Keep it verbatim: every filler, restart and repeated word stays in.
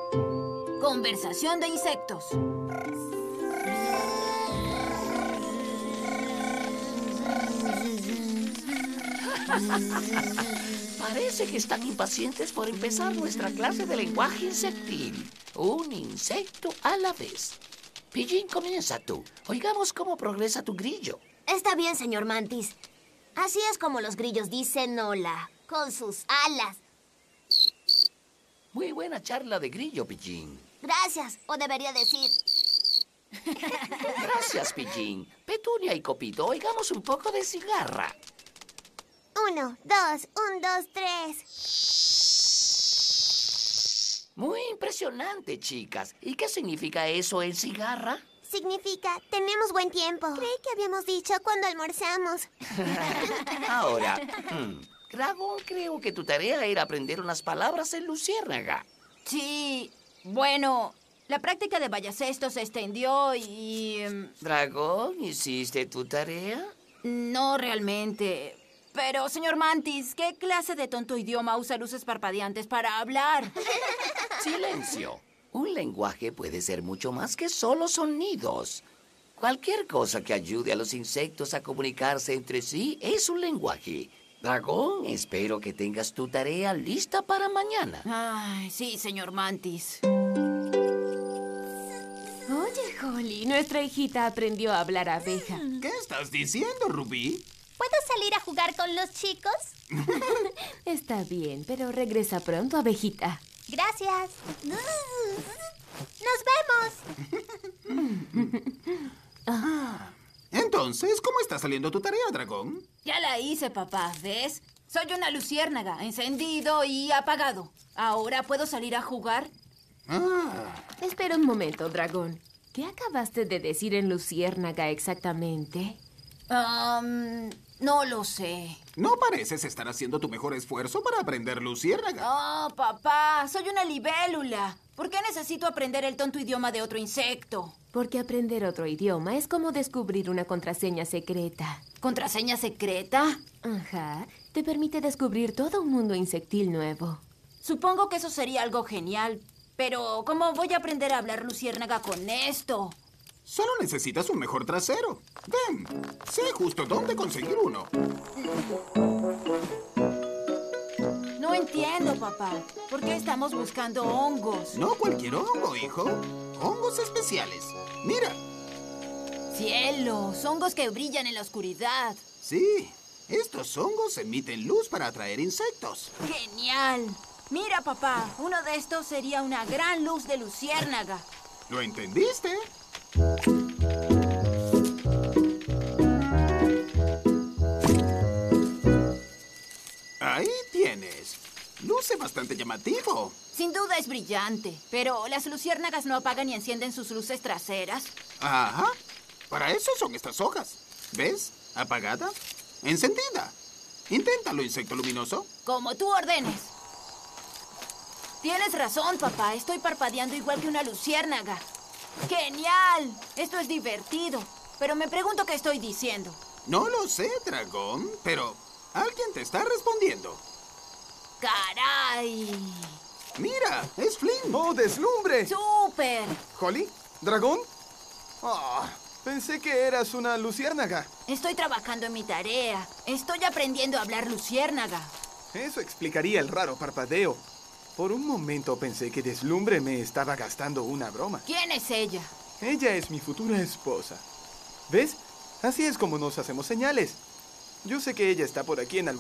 Conversación de insectos. Parece que están impacientes por empezar nuestra clase de lenguaje insectil. Un insecto a la vez. Pillín, comienza tú. Oigamos cómo progresa tu grillo. Está bien, señor Mantis. Así es como los grillos dicen hola, con sus alas. Muy buena charla de grillo, Pillín. Gracias, o debería decir... Gracias, Pillín. Petunia y Copito, oigamos un poco de cigarra. Uno, dos, un, dos, tres. Muy impresionante, chicas. ¿Y qué significa eso en cigarra? Significa, tenemos buen tiempo. Creí que habíamos dicho cuando almorzamos. Ahora, hmm, Dragón, creo que tu tarea era aprender unas palabras en luciérnaga. Sí, bueno, la práctica de vallacesto se extendió y... em, Dragón, ¿hiciste tu tarea? no realmente. Pero, señor Mantis, ¿qué clase de tonto idioma usa luces parpadeantes para hablar? Silencio. Un lenguaje puede ser mucho más que solo sonidos. Cualquier cosa que ayude a los insectos a comunicarse entre sí es un lenguaje. Dragón, espero que tengas tu tarea lista para mañana. Ay, sí, señor Mantis. Oye, Holly, nuestra hijita aprendió a hablar abeja. ¿Qué estás diciendo, Rubí? ¿Puedo salir a jugar con los chicos? Está bien, pero regresa pronto, abejita. Gracias. ¡Nos vemos! Entonces, ¿cómo está saliendo tu tarea, Dragón? Ya la hice, papá, ¿ves? Soy una luciérnaga, encendido y apagado. ¿Ahora puedo salir a jugar? Ah, Espera un momento, dragón. ¿Qué acabaste de decir en luciérnaga exactamente? Um, no lo sé. no pareces estar haciendo tu mejor esfuerzo para aprender luciérnaga. Oh, papá, soy una libélula. ¿Por qué necesito aprender el tonto idioma de otro insecto? Porque aprender otro idioma es como descubrir una contraseña secreta. ¿Contraseña secreta? Ajá. Te permite descubrir todo un mundo insectil nuevo. Supongo que eso sería algo genial. Pero, ¿cómo voy a aprender a hablar luciérnaga con esto? Solo necesitas un mejor trasero. Ven, sé justo dónde conseguir uno. No entiendo, papá. ¿Por qué estamos buscando hongos? No cualquier hongo, hijo. Hongos especiales. Mira, ¡Cielos! Hongos que brillan en la oscuridad. sí, estos hongos emiten luz para atraer insectos. ¡Genial! Mira, papá, uno de estos sería una gran luz de luciérnaga. ¿Lo entendiste? Ahí tienes. Luce bastante llamativo. Sin duda es brillante, pero las luciérnagas no apagan y encienden sus luces traseras. Ajá. Para eso son estas hojas. ¿Ves? Apagada. Encendida. Inténtalo, insecto luminoso. Como tú ordenes. Tienes razón, papá. Estoy parpadeando igual que una luciérnaga. ¡Genial! Esto es divertido. Pero me pregunto qué estoy diciendo. No lo sé, dragón, pero alguien te está respondiendo. ¡Caray! Mira, es Flynn. ¡Oh, deslumbre! ¡Súper! ¿Holly? ¿Dragón? Ah, pensé que eras una luciérnaga. Estoy trabajando en mi tarea. Estoy aprendiendo a hablar luciérnaga. Eso explicaría el raro parpadeo. Por un momento pensé que Deslumbre me estaba gastando una broma. ¿Quién es ella? Ella es mi futura esposa. ¿Ves? Así es como nos hacemos señales. Yo sé que ella está por aquí en algún